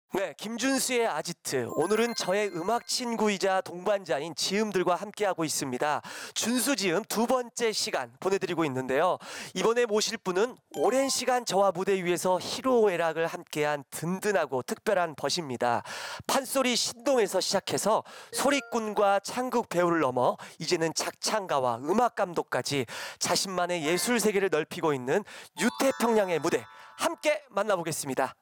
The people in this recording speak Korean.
네, 김준수의 아지트. 오늘은 저의 음악 친구이자 동반자인 지음들과 함께하고 있습니다. 준수 지음 두 번째 시간 보내드리고 있는데요. 이번에 모실 분은 오랜 시간 저와 무대 위에서 희로애락을 함께한 든든하고 특별한 벗입니다. 판소리 신동에서 시작해서 소리꾼과 창국 배우를 넘어 이제는 작창가와 음악 감독까지 자신만의 예술 세계를 넓히고 있는 유태평양의 무대 함께 만나보겠습니다.